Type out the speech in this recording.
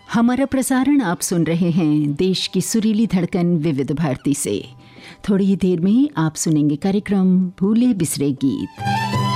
हमारा प्रसारण आप सुन रहे हैं देश की सुरीली धड़कन विविध भारती से। थोड़ी ही देर में आप सुनेंगे कार्यक्रम भूले बिसरे गीत।